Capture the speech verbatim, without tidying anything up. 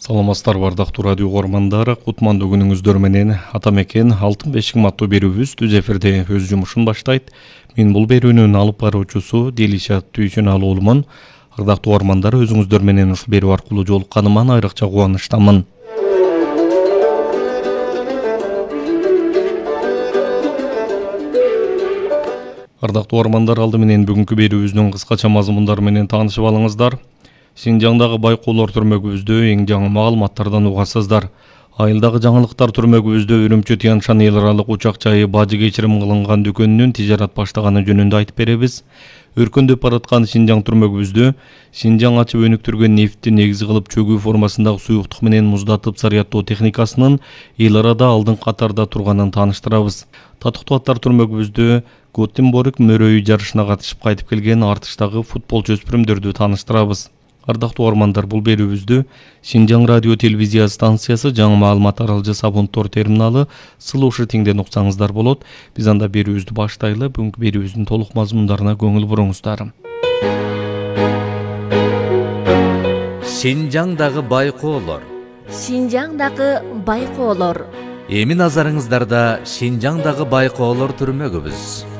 Саламатсыздар бардактуу радио угармандар, кутмандуу күнүңүздөр менен ата мекен Алтын бешик аттуу берүүбүз түз эфирде өз жумушун баштайт. Мен бул берүүнүн алып баруучусу Делишат Түйшүналуулумун. Ардактуу угармандар, өзүңүздөр менен ушул берүү аркылуу жолукканыма айрыкча кубанычтамын. Ардактуу угармандар, алды менен бүгүнкү берүүбүздүн кыскача мазмундары менен таанышып алыңыздар. Шинжаңдагы байкоолор түрмөгүбүздө эң жаңы маалыматтардан угасыздар. Айылдагы жаңылыктар түрмөгүбүздө Үрүмчү Тянь-Шань эл аралык учак жайы бажы кечирим кылынган дүкөнүнүн тижарат баштаганы жөнүндө айтып беребиз. Өркөндөп бараткан Шинжаң түрмөгүбүздө Шинжаң ачып өнүктүргөн нефтти негиз кылып чөгүү формасындагы суюктук менен муздатып сарыяттоо техникасынын эл арада алдыңкы катарда турганын тааныштырабыз. Татыктуу аттар түрмөгүбүздө Готенборг мөрөйү жарышына катышып кайтып келген артыштагы футболчу өспүрүмдөрдү тааныштырабыз. Ардактуу угармандар, бул берүүбүздү Шинжаң радио телевизия станциясы жаңы маалымат аралжы Сабунтор терминалы Слушай теңден уксаңыздар болот. Биз анда берүүбүздү баштайлы. Бүгүнкү берүүбүздүн толук мазмундарына көңүл буруңуздар. Шинжаңдагы байкоолор. Шинжаңдагы байкоолор. Эми назарыңыздарда Шинжаңдагы байкоолор түрмөгүбүз.